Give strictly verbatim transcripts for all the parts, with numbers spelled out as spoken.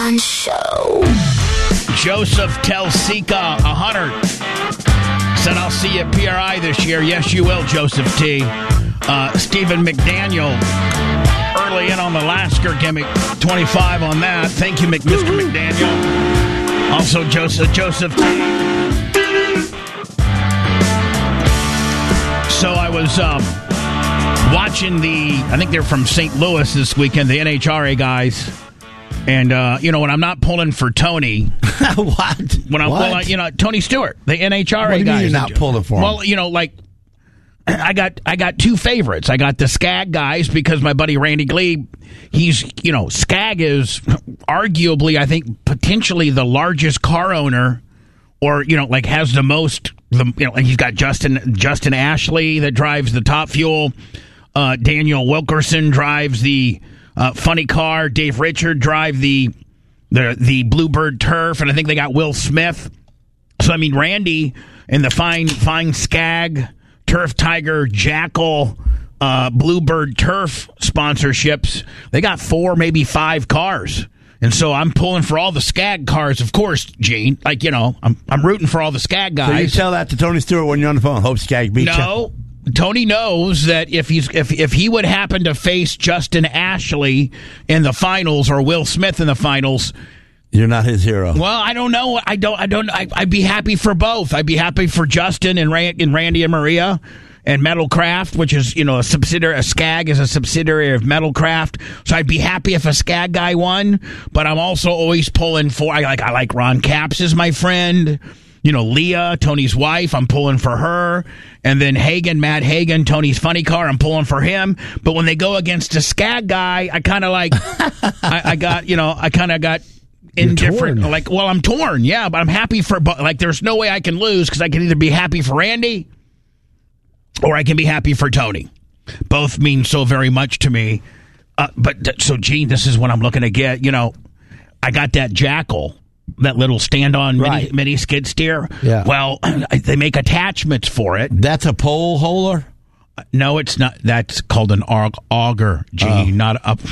Fun Show. Joseph Telsika, one hundred. Said, I'll see you at P R I this year. Yes, you will, Joseph T. Uh, Stephen McDaniel, early in on the Lasker gimmick, twenty-five on that. Thank you, Mc, Mister McDaniel. Also, Joseph, Joseph T. So I was um, watching the, I think they're from Saint Louis this weekend, the N H R A guys. And, uh, you know, when I'm not pulling for Tony. What? When I'm what? pulling, you know, Tony Stewart, the N H R A what do you guys. mean you're not pulling for him? Well, you know, like, I got I got two favorites. I got the Skag guys because my buddy Randy Glebe, he's, you know, Skag is arguably, I think, potentially the largest car owner, or, you know, like has the most, the, you know, like he's got Justin Justin Ashley that drives the Top Fuel. Uh, Daniel Wilkerson drives the uh, funny car. Dave Richard drive the the the Bluebird Turf, and I think they got Will Smith. So I mean, Randy and the fine fine Skag, Turf Tiger, Jackal, uh, Bluebird Turf sponsorships. They got four, maybe five cars. And so I'm pulling for all the Skag cars, of course, Gene. Like, you know, I'm I'm rooting for all the Skag guys. So you tell that to Tony Stewart when you're on the phone. Hope Skag beats you. No. Tony knows that if he's if if he would happen to face Justin Ashley in the finals or Will Smith in the finals, you're not his hero. Well, I don't know. I don't. I don't. I, I'd be happy for both. I'd be happy for Justin and, Rand, and Randy and Maria and Metalcraft, which is, you know, a subsidiary. A Skag is a subsidiary of Metalcraft. So I'd be happy if a Skag guy won. But I'm also always pulling for. I like. I like Ron Capps as my friend. You know, Leah, Tony's wife, I'm pulling for her. And then Hagen, Matt Hagen, Tony's funny car, I'm pulling for him. But when they go against a Skag guy, I kind of like, I, I got, you know, I kind of got indifferent. You're torn. Like, well, I'm torn, yeah, but I'm happy for, but like, there's no way I can lose because I can either be happy for Randy or I can be happy for Tony. Both mean so very much to me. Uh, but so, Gene, this is what I'm looking to get. You know, I got that Jackal. That little stand-on right. mini, mini skid steer. Yeah. Well, they make attachments for it. That's a pole holder? No, it's not. That's called an aug- auger, Gene, oh. not a...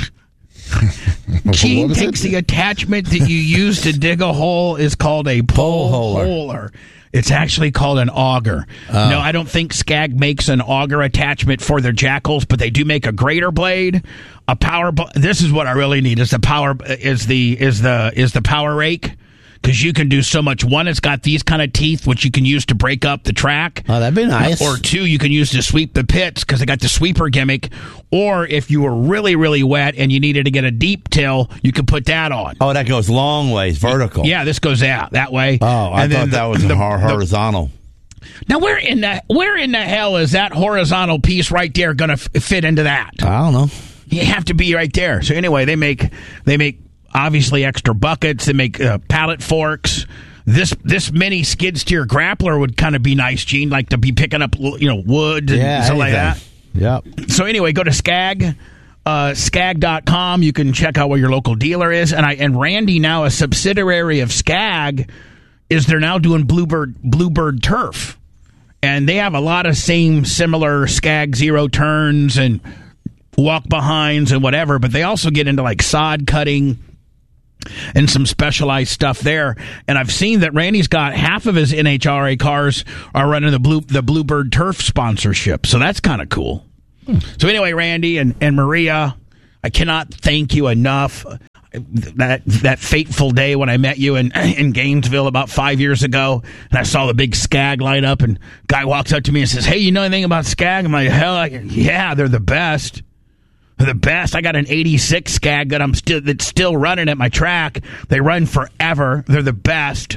Gene thinks the attachment that you use to dig a hole is called a pole, pole holder. holder. It's actually called an auger. Oh. No, I don't think Skag makes an auger attachment for their Jackals, but they do make a grater blade, a power. Bu- this is what I really need: is the power is the is the is the power rake. Because you can do so much. One, it's got these kind of teeth, which you can use to break up the track. Oh, that'd be nice. Or two, you can use to sweep the pits because they got the sweeper gimmick. Or if you were really, really wet and you needed to get a deep till, you could put that on. Oh, that goes long ways, vertical. Yeah, this goes out that way. Oh, I and thought then that the, was the, horizontal. The, now, where in the where in the hell is that horizontal piece right there going to f- fit into that? I don't know. You have to be right there. So anyway, they make they make obviously extra buckets. They make uh, pallet forks. This this mini skid steer grappler would kind of be nice, Gene, like to be picking up, you know, wood and yeah, stuff like that. Yep. So anyway, go to Skag, uh, skag dot com. You can check out where your local dealer is. And I and Randy, now a subsidiary of Skag, is they're now doing Bluebird Bluebird Turf. And they have a lot of same similar Skag zero turns and walk behinds and whatever, but they also get into like sod cutting and some specialized stuff there. And I've seen that Randy's got half of his N H R A cars are running the blue the Bluebird Turf sponsorship. So that's kind of cool. Hmm. So anyway, Randy and, and Maria, I cannot thank you enough. That that fateful day when I met you in, in Gainesville about five years ago, and I saw the big Skag light up, and guy walks up to me and says, "Hey, you know anything about Skag?" I'm like, "Hell, I, yeah, they're the best." The best. I got an eighty-six Skag that I'm still that's still running at my track. They run forever. They're the best.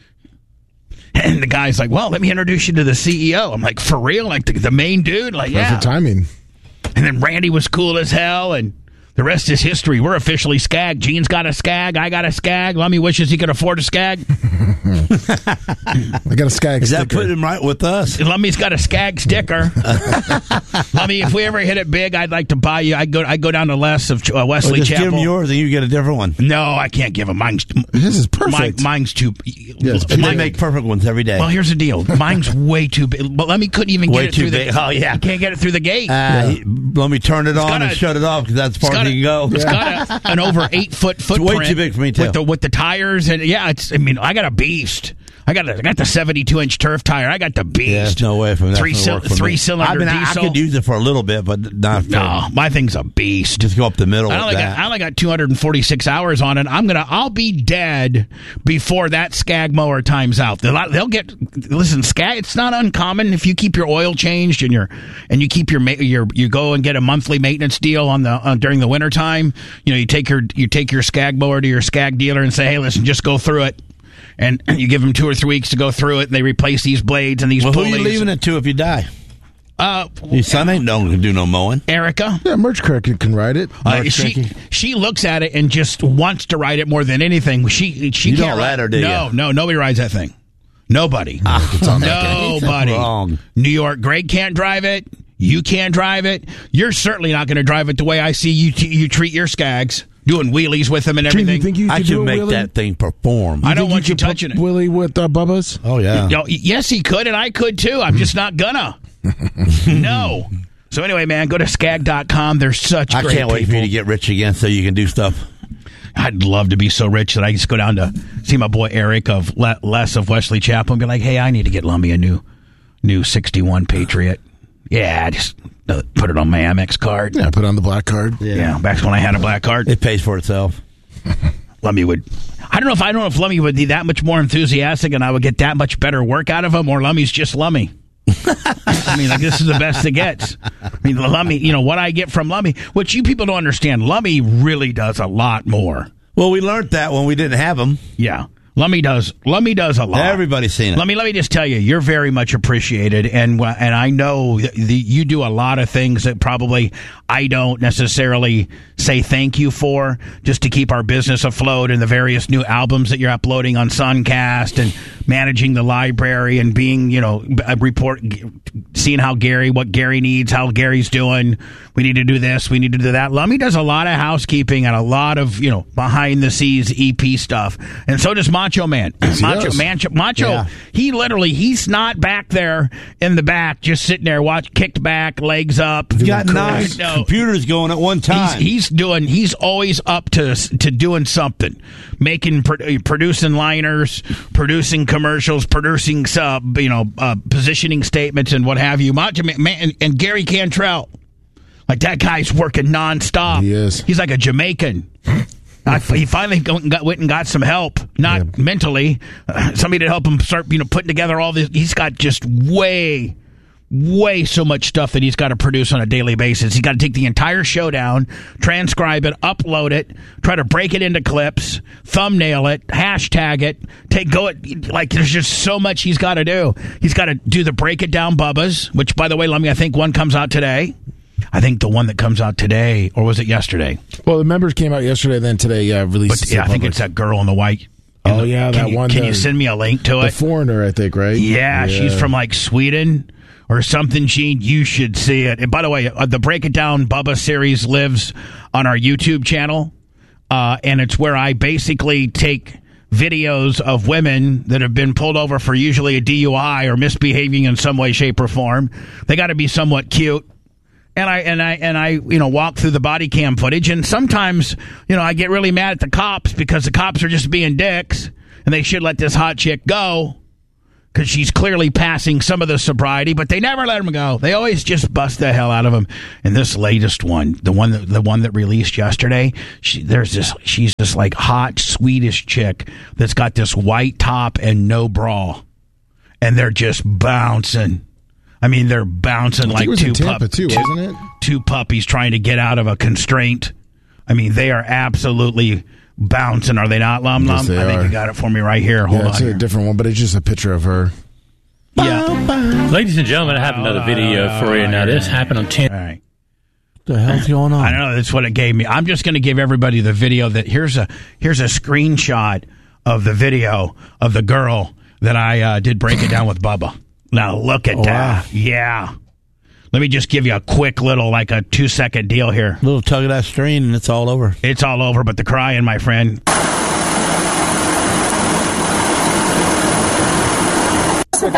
And the guy's like, "Well, let me introduce you to the C E O." I'm like, "For real? Like the, the main dude?" Like, yeah. Perfect timing. And then Randy was cool as hell, and the rest is history. We're officially Skag. Gene's got a Skag. I got a Skag. Lummy wishes he could afford a Skag. I got a Skag Is sticker. that putting him right with us? Lummy's got a Skag sticker. Lummy, if we ever hit it big, I'd like to buy you. I'd go I'd go down to Les of uh, Wesley or just Chapel. give him yours and you get a different one. No, I can't give him. Mine's, This is perfect. mine, mine's too... Yes, And they mine, make perfect ones every day. well, here's the deal. Mine's way too big. But Lummy couldn't even Way get it too through big. the... Oh, yeah. Can't get it through the gate. Uh, he- let me turn it on got and a- shut it off because that's It's part got got ready a, to go. It's got a, an over eight foot footprint. way too big for me, too. With the, with the tires and yeah, it's. I mean, I got a beast. I got a, I got the seventy-two inch turf tire. I got the beast. Yeah, there's no way from that. Three cil- three cylinder I mean, I, I diesel. could use it for a little bit, but not for. No, my thing's a beast. Just go up the middle. I with only that. got I only got two hundred forty-six hours on it. I'm gonna I'll be dead before that Skag mower times out. They'll, they'll get listen Skag. It's not uncommon if you keep your oil changed and your and you keep your your you go and get a monthly maintenance deal on the uh, during the winter time. You know, you take your you take your Skag mower to your Skag dealer and say, hey, listen, just go through it. And you give them two or three weeks to go through it, and they replace these blades and these well, pulleys. who are you leaving it to if you die? Uh, Your son ain't no can do no mowing. Erica. Yeah, Merch Cricket can ride it. Uh, Mark she Tricky. she looks at it and just wants to ride it more than anything. She she You can't don't ride let her, do No, you? no, nobody rides that thing. Nobody. Nobody. Wrong. New York, Greg can't drive it. You can't drive it. You're certainly not going to drive it the way I see you. T- you treat your Skags, doing wheelies with them and Gene, everything. you think you I could can do a make wheelie? that thing perform. I don't think want you could touching put it. Willie with uh, Bubba's? Oh yeah. You know, yes, he could, and I could too. I'm just not gonna. No. So anyway, man, go to skag dot com. They're such I great can't wait people. for you to get rich again so you can do stuff. I'd love to be so rich that I just go down to see my boy Eric of Le- Les of Wesley Chapel and be like, hey, I need to get Lummy a new new sixty-one Patriot. Yeah, just uh, put it on my Amex card. Yeah, put on the black card. Yeah, back when I had a black card. It pays for itself. Lummy would. I don't know if I don't know if Lummy would be that much more enthusiastic and I would get that much better work out of him, or Lummy's just Lummy. I mean, like, this is the best it gets. I mean, Lummy, you know, what I get from Lummy, which you people don't understand, Lummy really does a lot more. Well, we learned that when we didn't have them. Yeah. Lummy does. Lummy does a lot. Everybody's seen it. Let me let me just tell you, you're very much appreciated, and uh, and I know that the, you do a lot of things that probably I don't necessarily say thank you for, just to keep our business afloat, and the various new albums that you're uploading on Suncast, and managing the library, and being, you know, a report, seeing how Gary, what Gary needs, how Gary's doing. We need to do this. We need to do that. Lummy does a lot of housekeeping and a lot of, you know, behind the scenes E P stuff, and so does Macho Man. Yes, he Macho does. Macho, Macho Yeah. he literally, he's not back there in the back, just sitting there, watch, kicked back, legs up. He's got Correct. nine No. computers going at one He's, time. he's doing. He's always up to to doing something, making, pro- producing liners, producing commercials, producing sub, you know, uh, positioning statements and what have you. Macho Man, man and, and Gary Cantrell, like that guy's working nonstop. He is. He's like a Jamaican. I, he finally go- got, went and got some help, not Yeah. mentally, uh, somebody to help him start, you know, putting together all this. He's got just way, way so much stuff that he's got to produce on a daily basis. He's got to take the entire show down, transcribe it, upload it, try to break it into clips, thumbnail it, hashtag it, take go it. Like, there's just so much he's got to do. He's got to do the Break It Down Bubbas, which, by the way, let me, I think one comes out today. I think the one that comes out today, or was it yesterday? Well, the members came out yesterday, then today uh, released. But, yeah, I think it's that girl in the white. Oh, in the- yeah, can that you, one. Can the, you send me a link to the it? Foreigner, I think, right? Yeah, she's from like Sweden or something. Gene, you should see it. And by the way, uh, the Break It Down Bubba series lives on our YouTube channel, uh, and it's where I basically take videos of women that have been pulled over for usually a D U I or misbehaving in some way, shape, or form. They got to be somewhat cute. And I and I and I you know walk through the body cam footage, and sometimes, you know, I get really mad at the cops because the cops are just being dicks, and they should let this hot chick go because she's clearly passing some of the sobriety, but they never let him go. They always just bust the hell out of him. And this latest one, the one that the one that released yesterday, she, there's this she's this like hot Swedish chick that's got this white top and no bra, and they're just bouncing. I mean, they're bouncing I think like it was two, in Tampa pup- too, two, wasn't it? two puppies trying to get out of a constraint. I mean, they are absolutely bouncing, are they not, Lum Lum? Yes, they I think are. you got it for me right here. Hold Yeah, it's on. a here. different one, but it's just a picture of her. Yeah. Ladies and gentlemen, I have another video for you. Now, this happened on ten. All right. What the hell's going on? I don't know. That's what it gave me. I'm just going to give everybody the video that here's a here's a screenshot of the video of the girl that I uh, did Break It Down with Bubba. Now look at Oh, that. wow. Yeah. Let me just give you a quick little, like a two second deal here. Little tug of that string and it's all over. It's all over, but the crying, my friend.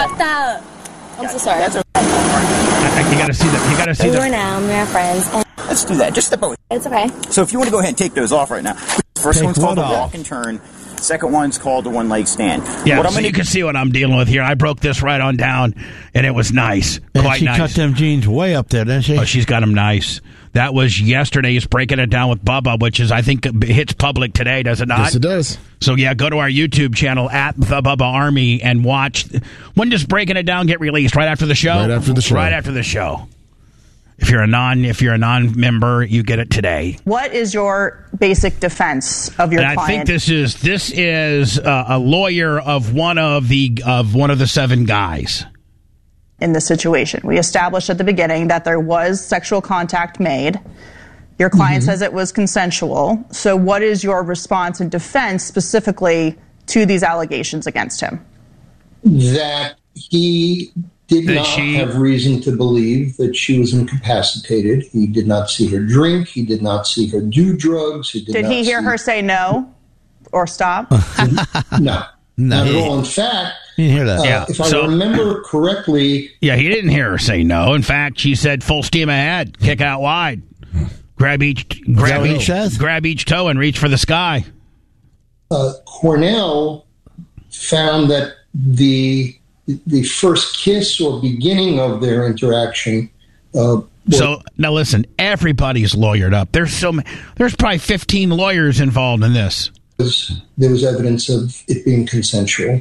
I'm so sorry. I, I, you got to see that. You got to see We were that. now, we were friends. And let's do that. Just the both. It's okay. So if you want to go ahead and take those off right now. First Take one's called the what off? walk and turn. Second one's called the one leg stand. Yeah, what I'm so gonna you can see what I'm dealing with here. I broke this right on down, and it was nice. And Quite she nice. cut them jeans way up there, didn't she? Oh, she's got them nice. That was yesterday's Breaking It Down with Bubba, which is, I think, hits public today, does it not? Yes, it does. So, yeah, go to our YouTube channel, at The Bubba Army, and watch. When does Breaking It Down get released? Right after the show? Right after the show. Right after the show. If you're a non, if you're a non-member, you get it today. What is your basic defense of your And client? I think this is this is uh, a lawyer of one of the of one of the seven guys. In this situation, we established at the beginning that there was sexual contact made. Your client Mm-hmm. says it was consensual. So what is your response and defense specifically to these allegations against him? That he did That not she- have reason to believe that she was incapacitated. He did not see her drink. He did not see her do drugs. He did, Did not he hear see- her say no or stop? No. No, Not he- at all. In fact, You didn't hear that. uh, Yeah, if I so- remember correctly, Yeah, he didn't hear her say no. In fact, she said full steam ahead, kick out wide, grab each grab what he each says? grab each toe and reach for the sky. uh, Cornell found that the the first kiss or beginning of their interaction uh, So now listen, everybody's lawyered up. There's so many, there's probably fifteen lawyers involved in this. was there was evidence of it being consensual.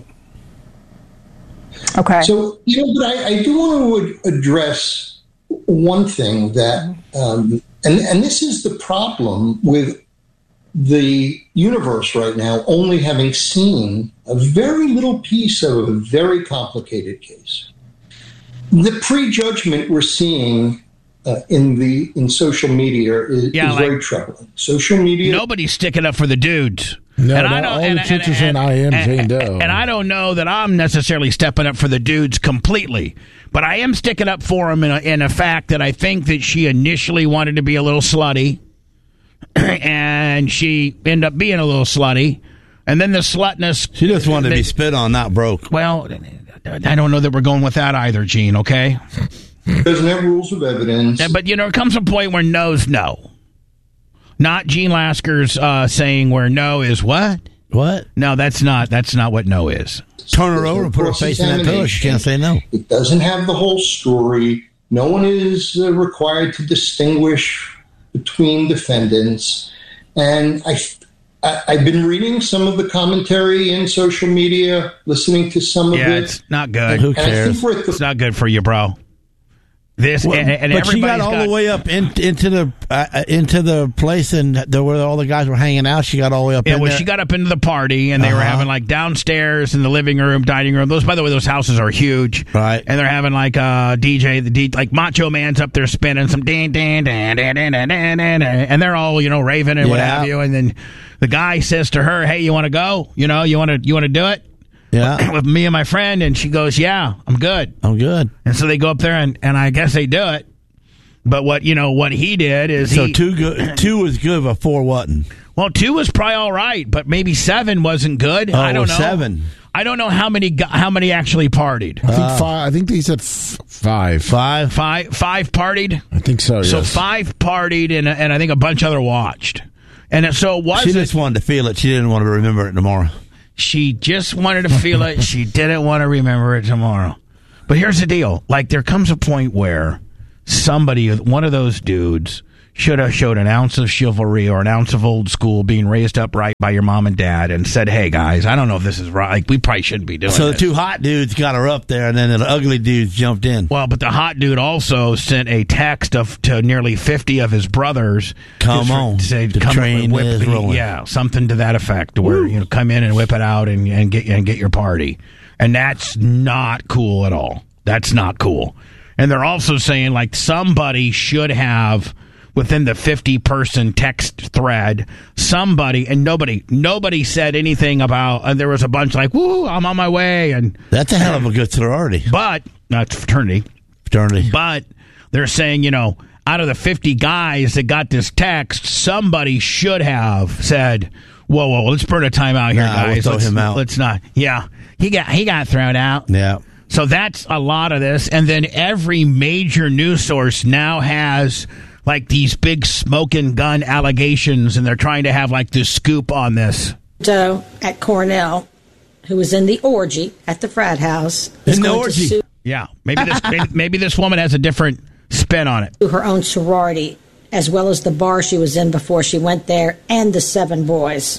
Okay. So, you know, but I, I do want to address one thing that, um, and, and this is the problem with the universe right now, only having seen a very little piece of a very complicated case. The prejudgment we're seeing uh, in the in social media is, Yeah, is like- very troubling. Social media. Nobody's sticking up for the dudes. No, and no, all the chicks are saying, "I am Jane Doe." And I don't know that I'm necessarily stepping up for the dudes completely, but I am sticking up for them in a, in a fact that I think that she initially wanted to be a little slutty, and she ended up being a little slutty, and then the slutness. She just wanted to they- be spit on, not broke. Well, I don't know that we're going with that either, Gene. Okay, doesn't have rules of evidence. Yeah, but you know, it comes a point where no's no. Not Gene Lasker's uh, saying where no is what? What? No, that's not. That's not what no is. Turn her over and put her face in that pillow. She can't say no. It doesn't have the whole story. No one is uh, required to distinguish between defendants. And I, I, I've been reading some of the commentary in social media, listening to some of Yeah, it. it's not good. Who And I think cares? we're at the It's not good for you, bro. This Well, and, and but she got everybody's all got, the way up in, into the uh, into the place and there where all the guys were hanging out. She got all the way up. Yeah, in well, there. she got up into the party, and they were Uh-huh. having like downstairs in the living room, dining room. Those, by the way, those houses are huge, Right. And they're having like a D J, the D, like Macho Man's up there spinning some dan dan dan dan dan dan dan, dan, and they're all you know raving and what Yeah. have you. And then the guy says to her, "Hey, you want to go? You know, you want to you want to do it Yeah, with me and my friend?" And she goes, "Yeah, I'm good." I'm good. And so they go up there, and, and I guess they do it. But what you know, what he did is So he, two good, two was good, but four wasn't. well, two was probably all right, but maybe seven wasn't good. Oh, I don't know. well, seven. I don't know how many gu- how many actually partied. I think five. I think they said f- five. Five. Five five partied. I think so. So yes. five partied, and and I think a bunch other watched. And so it was She just wanted to feel it. She didn't want to remember it tomorrow. she just wanted to feel it. She didn't want to remember it tomorrow. But here's the deal: like there comes a point where somebody, one of those dudes, should have showed an ounce of chivalry or an ounce of old school, being raised up right by your mom and dad, and said, "Hey guys, I don't know if this is right. Like, we probably shouldn't be doing So the this." two hot dudes got her up there, and then the ugly dudes jumped in. Well, but the hot dude also sent a text of to nearly fifty of his brothers. Come just for- on, to say, the come train whip, is rolling. Yeah, something to that effect, where you know, come in and whip it out and, and get and get your party, and that's not cool at all. That's not cool. And they're also saying like somebody should have, within the fifty person text thread, somebody, and nobody nobody said anything about, and there was a bunch like, "Woo, I'm on my way," and That's a hell of a good sorority. but not fraternity. Fraternity. But they're saying, you know, out of the fifty guys that got this text, somebody should have said, "Whoa, whoa, let's burn a timeout here, Nah, we'll guys. throw let's, him out." Let's not." Yeah, he got he got thrown out. Yeah. So that's a lot of this, and then every major news source now has like these big smoking gun allegations, and they're trying to have like this scoop on this. Doe at Cornell, who was in the orgy at the frat house, in the orgy. Sue- yeah, maybe this maybe, maybe this woman has a different spin on it. Her own sorority, as well as the bar she was in before she went there, and the seven boys.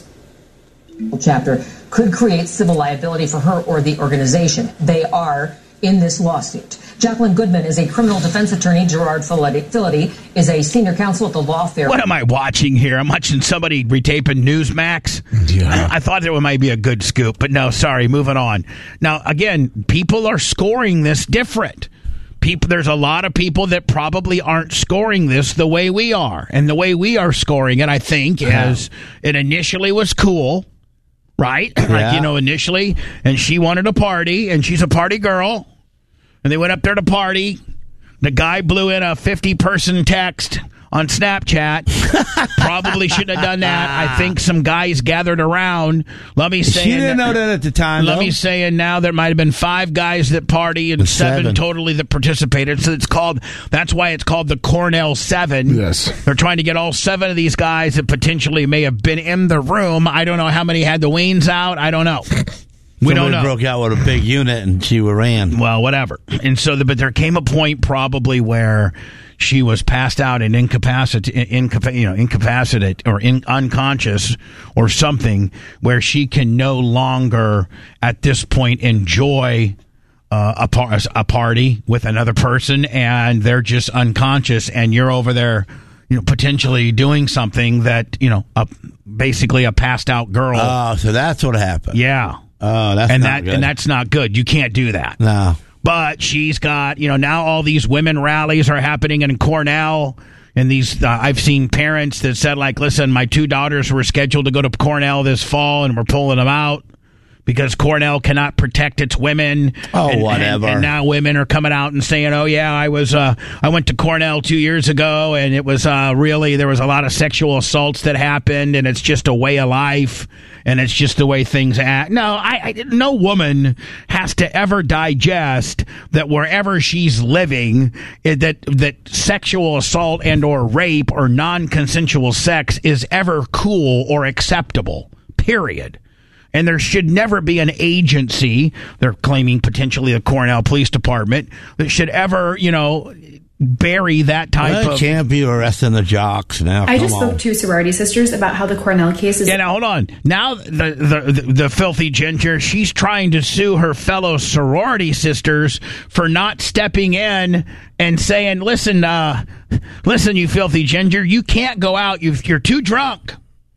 Chapter could create civil liability for her or the organization. They are in this lawsuit. Jacqueline Goodman is a criminal defense attorney. Gerard Fillety is a senior counsel at the law firm. What am I watching here? I'm watching somebody retaping Newsmax. Yeah. I, I thought there might be a good scoop, but no, sorry, moving on. Now, again, people are scoring this different. People, there's a lot of people that probably aren't scoring this the way we are. And the way we are scoring it, I think, yeah. is it initially was cool. Right? Yeah. Like, you know, initially, and she wanted a party, and she's a party girl, and they went up there to party. The guy blew in a fifty-person text on Snapchat. Probably shouldn't have done that. I think some guys gathered around. Let me say, she didn't know that at the time. Let though. me say, and now there might have been five guys that party and seven, seven totally that participated. So it's called. That's why it's called the Cornell Seven. Yes, they're trying to get all seven of these guys that potentially may have been in the room. I don't know how many had the weens out. I don't know. We Somebody don't know. Broke out with a big unit and she ran. Well, whatever. And so, the, but there came a point probably where she was passed out and incapacitated, incapa- you know, incapacitated or in, unconscious or something, where she can no longer, at this point, enjoy uh, a, par- a party with another person, and they're just unconscious, and you're over there, you know, potentially doing something that, you know, a, basically a passed out girl. Oh, so that's what happened. Yeah. Oh, that's and not that good. and that's not good. You can't do that. No. But she's got, you know, now all these women rallies are happening in Cornell. And these, uh, I've seen parents that said, like, listen, my two daughters were scheduled to go to Cornell this fall, and we're pulling them out because Cornell cannot protect its women. Oh, and, whatever. And, and now women are coming out and saying, oh, yeah, I was, uh, I went to Cornell two years ago, and it was uh, really, there was a lot of sexual assaults that happened, and it's just a way of life. And it's just the way things act. No, I, I, no woman has to ever digest that wherever she's living, it, that that sexual assault and or rape or non-consensual sex is ever cool or acceptable. Period. And there should never be an agency, they're claiming potentially the Cornell Police Department, that should ever, you know, bury that type well, of... can't be arresting the jocks now. I Come just on. spoke to sorority sisters about how the Cornell case is... Yeah, now, hold on. Now, the, the, the, the filthy ginger, she's trying to sue her fellow sorority sisters for not stepping in and saying, listen, uh, listen, you filthy ginger, you can't go out. You've, you're too drunk.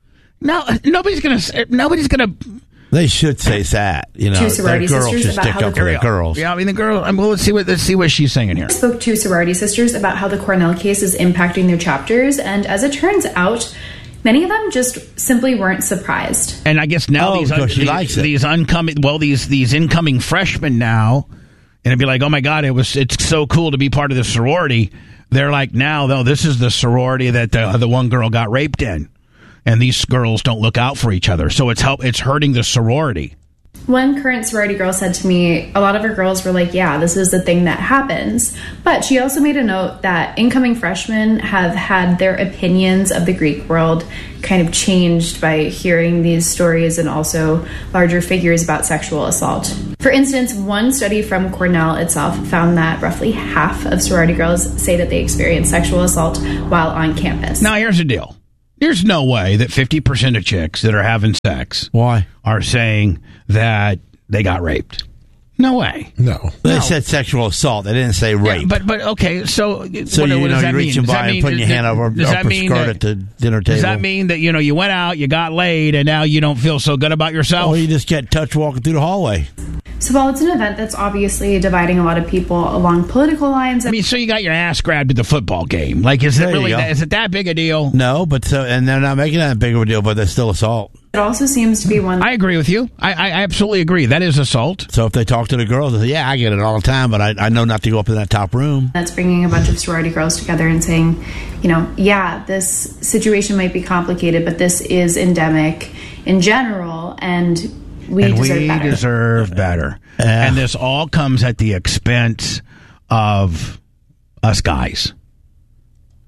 No, nobody's going to... Nobody's going to... They should say that, you know. Two sorority the girls sisters should about stick how up the for the girls. Yeah, I mean the girl. I mean, let's see what let's see what she's saying here. I spoke to sorority sisters about how the Cornell case is impacting their chapters, and as it turns out, many of them just simply weren't surprised. And I guess now oh, these un- she these, likes it. these oncoming well these these incoming freshmen now, and it'd be like, oh my god, it was it's so cool to be part of the sorority. They're like, now though, this is the sorority that the the one girl got raped in, and these girls don't look out for each other, so it's help it's hurting the sorority. One current sorority girl said to me, a lot of her girls were like, yeah, this is the thing that happens. But she also made a note that incoming freshmen have had their opinions of the Greek world kind of changed by hearing these stories and also larger figures about sexual assault. For instance, one study from Cornell itself found that roughly half of sorority girls say that they experienced sexual assault while on campus. Now, here's the deal. There's no way that fifty percent of chicks that are having sex Why? are saying that they got raped. No way. No. They No. said sexual assault. They didn't say rape. Yeah, but but okay, so so what, you what know, does that you're mean? reaching Does that by and mean- putting your does- hand over does that upper mean skirt that- at the dinner table. Does that mean that, you know, you went out, you got laid, and now you don't feel so good about yourself? Or you just get touched walking through the hallway. So while it's an event that's obviously dividing a lot of people along political lines, I mean, so you got your ass grabbed at the football game. Like, is it There you really go. that, is it that big a deal? No, but so and they're not making that big of a deal, but they're still assault. it also seems to be one I agree with you. I, I absolutely agree. That is assault. So if they talk to the girls, they say, yeah, I get it all the time, but I, I know not to go up in that top room. that's bringing a bunch of sorority girls together and saying, you know, yeah, this situation might be complicated, but this is endemic in general, and we and deserve we better. deserve better. Yeah. And this all comes at the expense of us guys.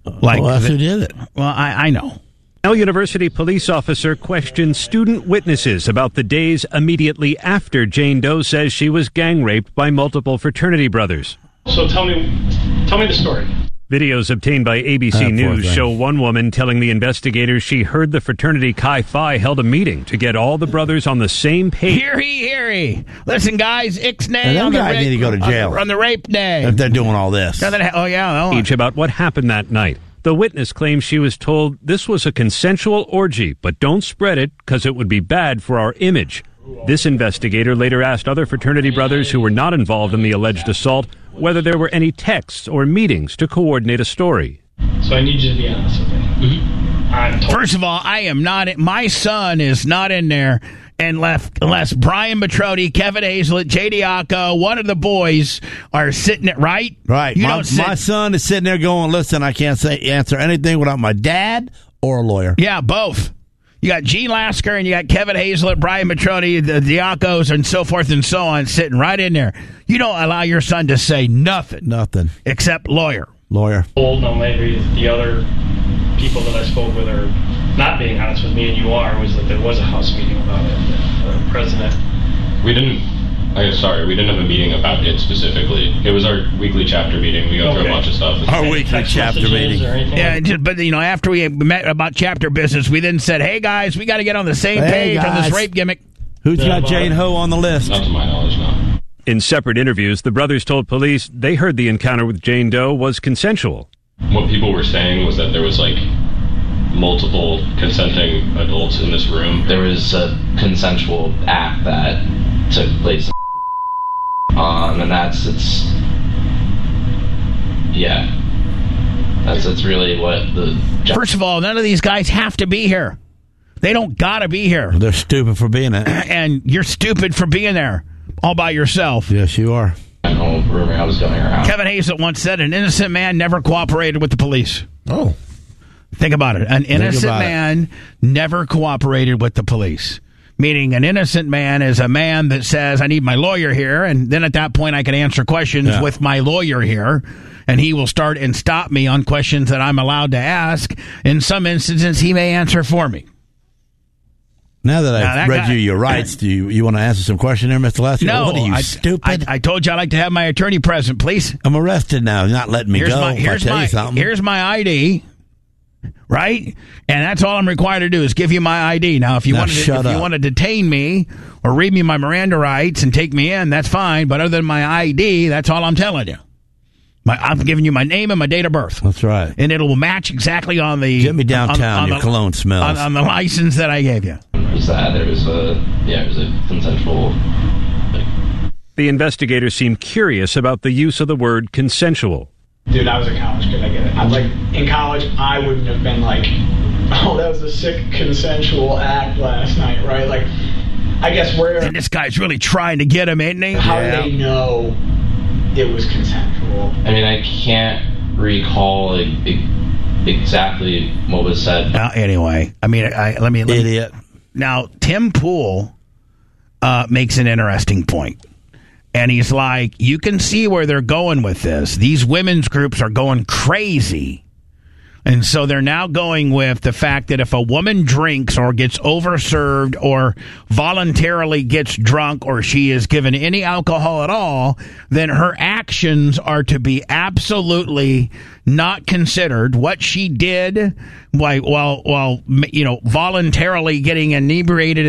Like, well, that's who did it. Well, I, I know. Yale University police officer questioned student witnesses about the days immediately after Jane Doe says she was gang raped by multiple fraternity brothers. So tell me, tell me the story. Videos obtained by A B C Ah, News poor show thing. one woman telling the investigators she heard the fraternity Chi Phi held a meeting to get all the brothers on the same page. Hear ye, hear ye. Listen, guys, ixnay And them on the guys rape, need to go to jail. on the, on the rape day. If they're doing all this. Nothing ha- oh, yeah. Oh. Each about what happened that night. The witness claims she was told this was a consensual orgy, but don't spread it because it would be bad for our image. This investigator later asked other fraternity brothers who were not involved in the alleged assault whether there were any texts or meetings to coordinate a story. So I need you to be honest with me. Mm-hmm. I'm told- First of all, I am not. In, my son is not in there unless, unless Brian Betrodi, Kevin Hazlett, J D Acco, one of the boys are sitting it right. Right. You My, don't sit, my son is sitting there going, listen, I can't say answer anything without my dad or a lawyer. Yeah, both. You got Gene Lasker and you got Kevin Hazlett, Brian Betrodi, the Diacos, and so forth and so on sitting right in there. You don't allow your son to say nothing. Nothing. Except lawyer. Lawyer. Told, no, maybe the other people that I spoke with are not being honest with me, and you are, was that there was a House meeting about it. The president. We didn't. I'm sorry, we didn't have a meeting about it specifically. It was our weekly chapter meeting. We go through Okay. a bunch of stuff. Our weekly chapter meeting. Yeah, just, but you know, after we met about chapter business, we then said, "Hey guys, we got to get on the same Hey, page on this guys. rape gimmick." Who's got Jane Ho on the list? Not to my knowledge, no. In separate interviews, the brothers told police they heard the encounter with Jane Doe was consensual. What people were saying was that there was like multiple consenting adults in this room. There was a consensual act that took place, um, and that's it's yeah, that's that's really what the. First of all, none of these guys have to be here. They don't gotta be here. They're stupid for being it. And you're stupid for being there all by yourself. Yes, you are. I know rumor I was going around. Kevin Hazlett once said an innocent man never cooperated with the police. Oh. Think about it. An innocent about it. man never cooperated with the police. Meaning an innocent man is a man that says, I need my lawyer here, and then at that point I can answer questions Yeah. with my lawyer here, and he will start and stop me on questions that I'm allowed to ask. In some instances, he may answer for me. Now that I've Now, that read guy- you your rights, do you, you want to answer some question there, Mister Lassie? No, What are you, I, stupid? I, I told you I like to have my attorney present, please. I'm arrested now. You're not letting me Here's go my if here's I tell my you something. here's my I D, right? And that's all I'm required to do is give you my I D. Now, if you Now, want to shut if you up. want to detain me or read me my Miranda rights and take me in, that's fine. But other than my I D, that's all I'm telling you. My, I'm giving you my name and my date of birth. That's right. And it'll match exactly on the Get me downtown. on- on Your the- cologne smells. on, on the license that I gave you. Was that there was a yeah, it was a consensual. Like, The investigators seemed curious about the use of the word consensual. Dude, I was a college kid. I get it. I was like, in college, I wouldn't have been like, oh, that was a sick consensual act last night, right? Like, I guess where. And this guy's really trying to get him, isn't he? How do they know it was consensual? I mean, I can't recall like, e- exactly what was said. Uh, anyway, I mean, I, let me let me- Idiot. Now, Tim Pool uh, makes an interesting point. And he's like, you can see where they're going with this. These women's groups are going crazy. And so they're now going with the fact that if a woman drinks or gets overserved or voluntarily gets drunk or she is given any alcohol at all, then her actions are to be absolutely not considered. What she did while, while, while you know, voluntarily getting inebriated